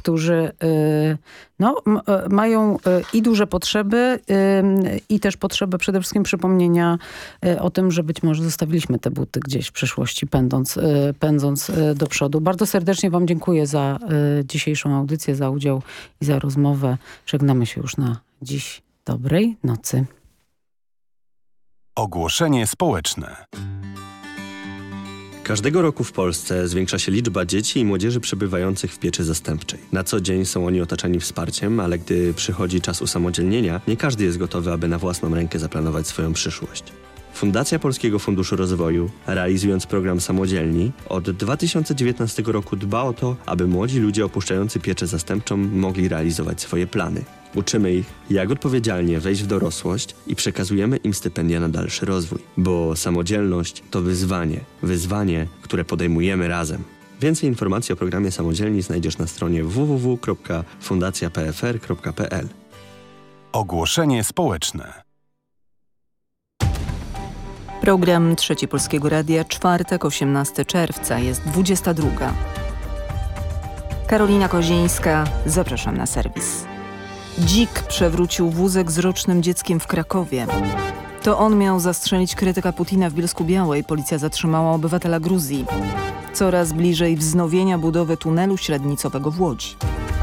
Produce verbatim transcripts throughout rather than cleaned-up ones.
którzy no, mają i duże potrzeby i też potrzebę przede wszystkim przypomnienia o tym, że być może zostawiliśmy te buty gdzieś w przyszłości, pędząc, pędząc do przodu. Bardzo serdecznie wam dziękuję za dzisiejszą audycję, za udział i za rozmowę. Żegnamy się już na dziś. Dobrej nocy. Ogłoszenie społeczne. Każdego roku w Polsce zwiększa się liczba dzieci i młodzieży przebywających w pieczy zastępczej. Na co dzień są oni otaczani wsparciem, ale gdy przychodzi czas usamodzielnienia, nie każdy jest gotowy, aby na własną rękę zaplanować swoją przyszłość. Fundacja Polskiego Funduszu Rozwoju, realizując program Samodzielni, od dwa tysiące dziewiętnastego roku dba o to, aby młodzi ludzie opuszczający pieczę zastępczą mogli realizować swoje plany. Uczymy ich, jak odpowiedzialnie wejść w dorosłość i przekazujemy im stypendia na dalszy rozwój. Bo samodzielność to wyzwanie. Wyzwanie, które podejmujemy razem. Więcej informacji o programie Samodzielni znajdziesz na stronie w w w kropka fundacja p f r kropka p l. Ogłoszenie społeczne. Program Trzeci Polskiego Radia, czwartek, osiemnastego czerwca, jest dwudziesta druga. Karolina Kozińska, zapraszam na serwis. Dzik przewrócił wózek z rocznym dzieckiem w Krakowie. To on miał zastrzelić krytyka Putina w Bielsku-Białej. Policja zatrzymała obywatela Gruzji. Coraz bliżej wznowienia budowy tunelu średnicowego w Łodzi.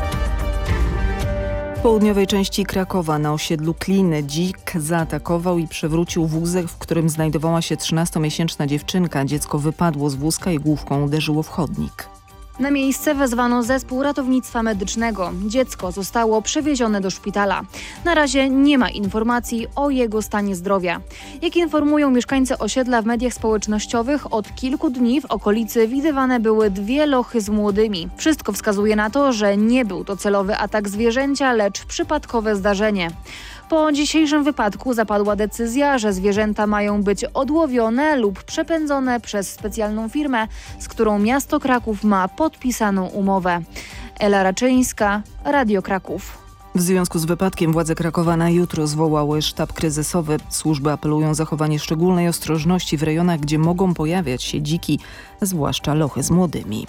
W południowej części Krakowa na osiedlu Kliny dzik zaatakował i przewrócił wózek, w którym znajdowała się trzynastomiesięczna dziewczynka. Dziecko wypadło z wózka i główką uderzyło w chodnik. Na miejsce wezwano zespół ratownictwa medycznego. Dziecko zostało przewiezione do szpitala. Na razie nie ma informacji o jego stanie zdrowia. Jak informują mieszkańcy osiedla w mediach społecznościowych, od kilku dni w okolicy widywane były dwie lochy z młodymi. Wszystko wskazuje na to, że nie był to celowy atak zwierzęcia, lecz przypadkowe zdarzenie. Po dzisiejszym wypadku zapadła decyzja, że zwierzęta mają być odłowione lub przepędzone przez specjalną firmę, z którą miasto Kraków ma podpisaną umowę. Ela Raczyńska, Radio Kraków. W związku z wypadkiem władze Krakowa na jutro zwołały sztab kryzysowy. Służby apelują o zachowanie szczególnej ostrożności w rejonach, gdzie mogą pojawiać się dziki, zwłaszcza lochy z młodymi.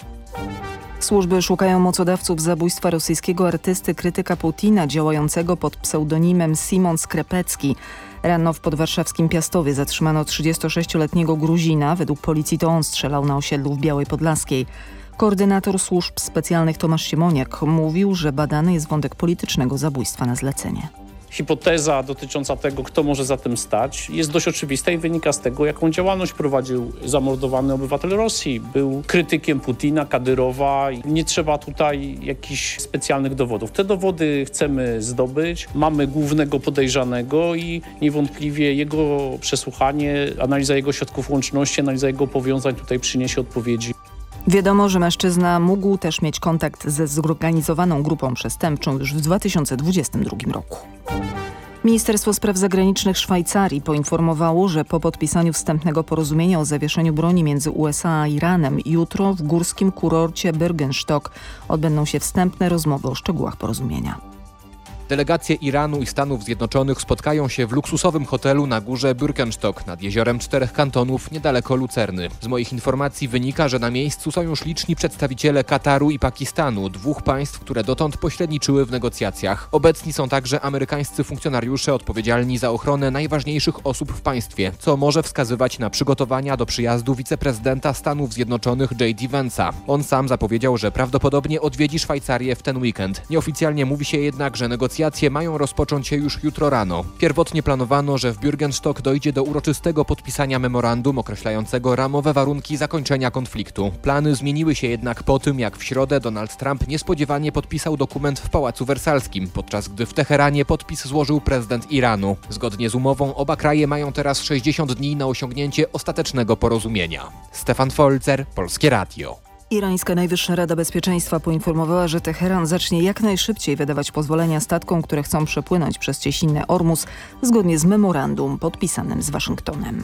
Służby szukają mocodawców zabójstwa rosyjskiego artysty, krytyka Putina działającego pod pseudonimem Simon Skrepecki. Rano w podwarszawskim Piastowie zatrzymano trzydziestosześcioletniego Gruzina. Według policji to on strzelał na osiedlu w Białej Podlaskiej. Koordynator służb specjalnych Tomasz Siemoniak mówił, że badany jest wątek politycznego zabójstwa na zlecenie. Hipoteza dotycząca tego, kto może za tym stać, jest dość oczywista i wynika z tego, jaką działalność prowadził zamordowany obywatel Rosji. Był krytykiem Putina, Kadyrowa. Nie trzeba tutaj jakichś specjalnych dowodów. Te dowody chcemy zdobyć. Mamy głównego podejrzanego i niewątpliwie jego przesłuchanie, analiza jego środków łączności, analiza jego powiązań tutaj przyniesie odpowiedzi. Wiadomo, że mężczyzna mógł też mieć kontakt ze zorganizowaną grupą przestępczą już w dwa tysiące dwudziestym drugim roku. Ministerstwo Spraw Zagranicznych Szwajcarii poinformowało, że po podpisaniu wstępnego porozumienia o zawieszeniu broni między U S A a Iranem jutro w górskim kurorcie Bürgenstock odbędą się wstępne rozmowy o szczegółach porozumienia. Delegacje Iranu i Stanów Zjednoczonych spotkają się w luksusowym hotelu na górze Bürgenstock nad jeziorem Czterech Kantonów niedaleko Lucerny. Z moich informacji wynika, że na miejscu są już liczni przedstawiciele Kataru i Pakistanu, dwóch państw, które dotąd pośredniczyły w negocjacjach. Obecni są także amerykańscy funkcjonariusze odpowiedzialni za ochronę najważniejszych osób w państwie, co może wskazywać na przygotowania do przyjazdu wiceprezydenta Stanów Zjednoczonych J D Vance'a. On sam zapowiedział, że prawdopodobnie odwiedzi Szwajcarię w ten weekend. Nieoficjalnie mówi się jednak, że negocjacje mają rozpocząć się już jutro rano. Pierwotnie planowano, że w Bürgenstock dojdzie do uroczystego podpisania memorandum określającego ramowe warunki zakończenia konfliktu. Plany zmieniły się jednak po tym, jak w środę Donald Trump niespodziewanie podpisał dokument w Pałacu Wersalskim, podczas gdy w Teheranie podpis złożył prezydent Iranu. Zgodnie z umową oba kraje mają teraz sześćdziesiąt dni na osiągnięcie ostatecznego porozumienia. Stefan Folzer, Polskie Radio. Irańska Najwyższa Rada Bezpieczeństwa poinformowała, że Teheran zacznie jak najszybciej wydawać pozwolenia statkom, które chcą przepłynąć przez cieśninę Ormus, zgodnie z memorandum podpisanym z Waszyngtonem.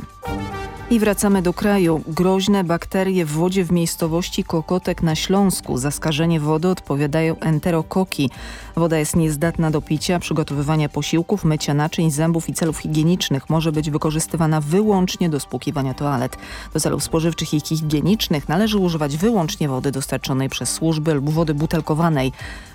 I wracamy do kraju. Groźne bakterie w wodzie w miejscowości Kokotek na Śląsku. Za skażenie wody odpowiadają enterokoki. Woda jest niezdatna do picia, przygotowywania posiłków, mycia naczyń, zębów i celów higienicznych. Może być wykorzystywana wyłącznie do spłukiwania toalet. Do celów spożywczych i higienicznych należy używać wyłącznie wody dostarczonej przez służby lub wody butelkowanej.